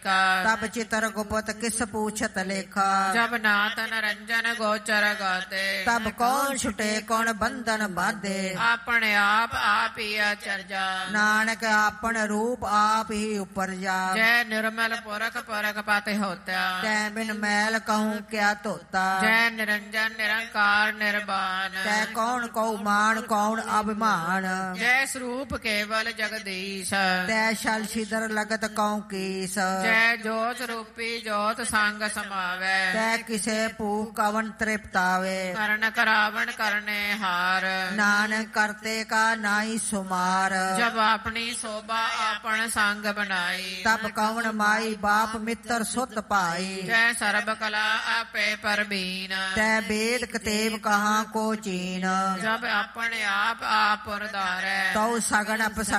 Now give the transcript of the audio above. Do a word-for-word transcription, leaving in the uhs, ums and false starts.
तब चितर गुपत किस पूछत लेखा। जब नाथ नरंजन गोचर गाते तब कौन छुटे कौन बंधन बाधे। अपने आप आप ही अचरजा नानक आपन रूप आप ही ऊपर जा। जय निर्मल पुरख पुरख पाते होता तै बिन मैल कहूँ क्या तोता। जय निरंजन निरंकार निर्वाण तै कौन कौ मान कौन अभिमान। जय स्वरूप केवल जगदीश तै शल छिदर लगत कौ कीस। जय जोत रूपी जोत संग समावे तै किसे भूख कवन तृप्तावे। करण करावण करने हार नानक करते का नाई सुमार। जब अपनी शोभा आपन संग बनाई तब कौन माई बाप मित्र सुत पाई। जय सर्ब कला आपे परबीन तै वेद कतेब कहाँ को चीन। जब अपने आप आप उदारे तो सगन अप